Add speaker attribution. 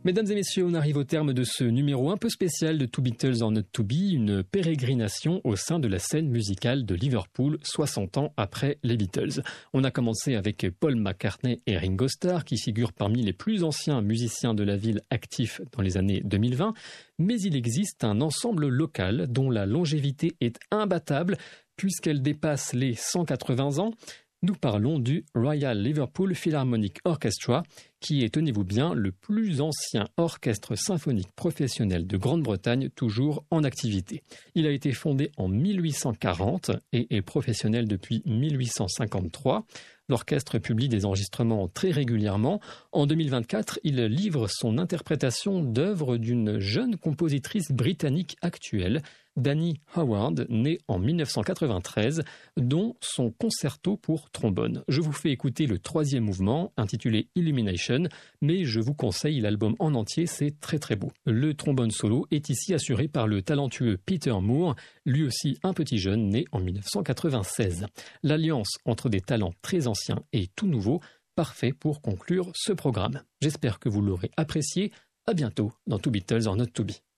Speaker 1: Mesdames et messieurs, on arrive au terme de ce numéro un peu spécial de Two Beatles or Not to Be, une pérégrination au sein de la scène musicale de Liverpool, 60 ans après les Beatles. On a commencé avec Paul McCartney et Ringo Starr, qui figurent parmi les plus anciens musiciens de la ville actifs dans les années 2020, mais il existe un ensemble local dont la longévité est imbattable, puisqu'elle dépasse les 180 ans. Nous parlons du Royal Liverpool Philharmonic Orchestra, qui est, tenez-vous bien, le plus ancien orchestre symphonique professionnel de Grande-Bretagne toujours en activité. Il a été fondé en 1840 et est professionnel depuis 1853. L'orchestre publie des enregistrements très régulièrement. En 2024, il livre son interprétation d'œuvres d'une jeune compositrice britannique actuelle, Danny Howard, née en 1993, dont son concerto pour trombone. Je vous fais écouter le troisième mouvement, intitulé Illumination, mais je vous conseille l'album en entier, c'est très très beau. Le trombone solo est ici assuré par le talentueux Peter Moore, lui aussi un petit jeune né en 1996. L'alliance entre des talents très anciens et tout nouveaux, parfait pour conclure ce programme. J'espère que vous l'aurez apprécié. À bientôt dans Two Beatles or Not to Be.